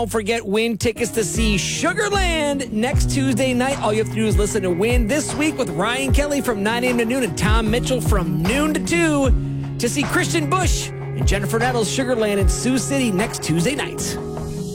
Don't forget, win tickets to see Sugarland next Tuesday night. All you have to do is listen to Win this week with Ryan Kelly from 9 a.m. to noon and Tom Mitchell from noon to 2 to see Christian Bush and Jennifer Nettles Sugarland in Sioux City next Tuesday night.